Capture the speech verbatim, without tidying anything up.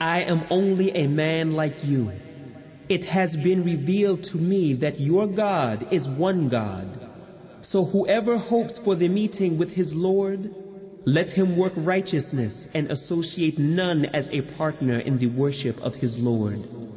I am only a man like you. It has been revealed to me that your God is one God. So whoever hopes for the meeting with his Lord, let him work righteousness and associate none as a partner in the worship of his Lord.